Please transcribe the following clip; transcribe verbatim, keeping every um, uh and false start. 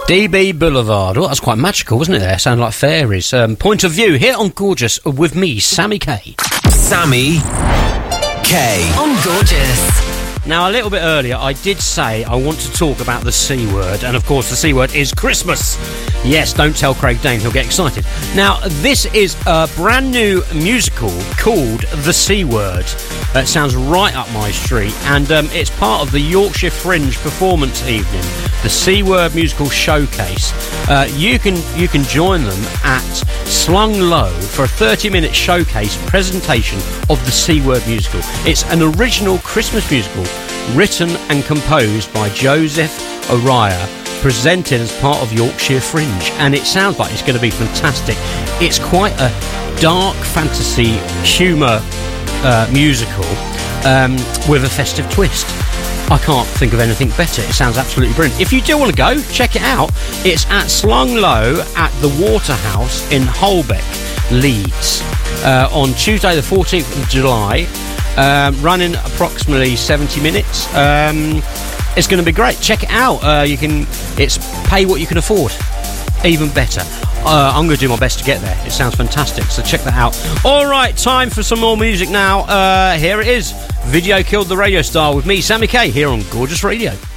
D B Boulevard. Oh, that's quite magical, wasn't it there? Sounded like fairies. Um, point of view here on Gorgeous with me, Sammy K. Sammy K. On Gorgeous. Now, a little bit earlier, I did say I want to talk about the C word, and of course the C word is Christmas. Yes, don't tell Craig Dane, he'll get excited. Now, this is a brand new musical called The C Word. It sounds right up my street, and um, it's part of the Yorkshire Fringe performance evening, the C Word Musical Showcase. Uh, you can you can join them at Slung Low for a thirty-minute showcase presentation of the C Word musical. It's an original Christmas musical written and composed by Joseph Oriah, presented as part of Yorkshire Fringe, and it sounds like it's going to be fantastic. It's quite a dark fantasy humour uh, musical um, with a festive twist. I can't think of anything better. It sounds absolutely brilliant. If you do want to go, check it out. It's at Slung Low at the Waterhouse in Holbeck, Leeds, uh, on Tuesday the fourteenth of July, um, running approximately seventy minutes. Um, it's going to be great. Check it out. Uh, you can. It's pay what you can afford. Even better. Uh, I'm going to do my best to get there. It sounds fantastic, so check that out. All right, time for some more music now. Uh, here it is. Video Killed the Radio Star with me, Sammy K, here on Gorgeous Radio.